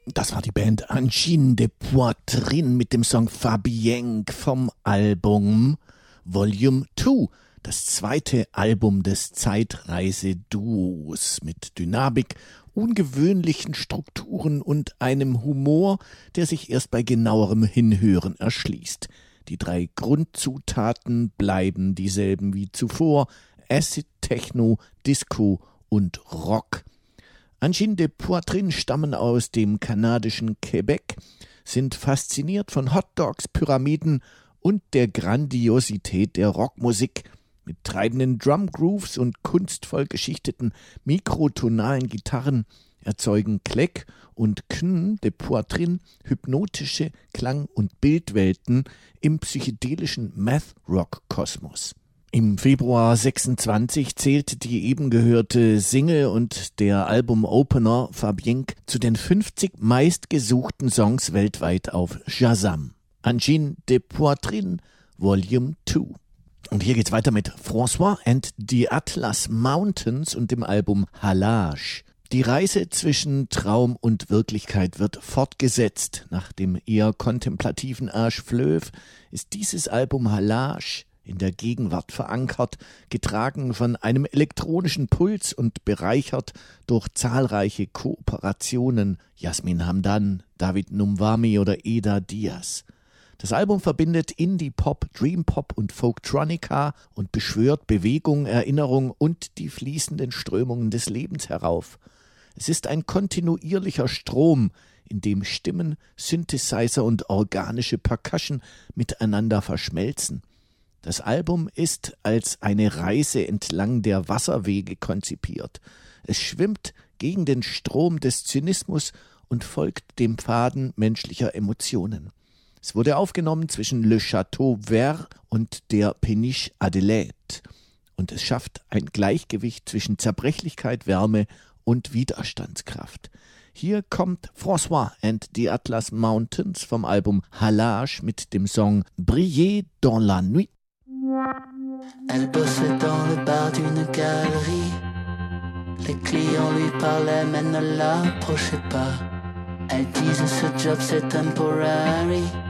Das war die Band Angine de Poitrine mit dem Song Fabienque vom Album Volume 2, das zweite Album des Zeitreise-Duos mit Dynamik, ungewöhnlichen Strukturen und einem Humor, der sich erst bei genauerem Hinhören erschließt. Die 3 Grundzutaten bleiben dieselben wie zuvor: Acid, Techno, Disco und Rock. Angine de Poitrine stammen aus dem kanadischen Quebec, sind fasziniert von Hotdogs, Pyramiden und der Grandiosität der Rockmusik. Mit treibenden Drumgrooves und kunstvoll geschichteten mikrotonalen Gitarren erzeugen Clegg und Kn de Poitrine hypnotische Klang- und Bildwelten im psychedelischen Math-Rock-Kosmos. Im Februar 26 zählte die eben gehörte Single und der Album-Opener Fabienque zu den 50 meistgesuchten Songs weltweit auf Shazam. Angine de Poitrine, Volume 2. Und hier geht's weiter mit François and the Atlas Mountains und dem Album Halage. Die Reise zwischen Traum und Wirklichkeit wird fortgesetzt. Nach dem eher kontemplativen Age Fleuve ist dieses Album Halage in der Gegenwart verankert, getragen von einem elektronischen Puls und bereichert durch zahlreiche Kooperationen, Yasmin Hamdan, David Numwami oder Eda Diaz. Das Album verbindet Indie-Pop, Dream-Pop und Folktronica und beschwört Bewegung, Erinnerung und die fließenden Strömungen des Lebens herauf. Es ist ein kontinuierlicher Strom, in dem Stimmen, Synthesizer und organische Percussion miteinander verschmelzen. Das Album ist als eine Reise entlang der Wasserwege konzipiert. Es schwimmt gegen den Strom des Zynismus und folgt dem Pfaden menschlicher Emotionen. Es wurde aufgenommen zwischen Le Château Vert und der Péniche Adelaide und es schafft ein Gleichgewicht zwischen Zerbrechlichkeit, Wärme und Widerstandskraft. Hier kommt François and the Atlas Mountains vom Album Halage mit dem Song Briller dans la nuit. Elle bossait dans le bar d'une galerie. Les clients lui parlaient mais ne l'approchaient pas. Elle disait ce job c'est temporary.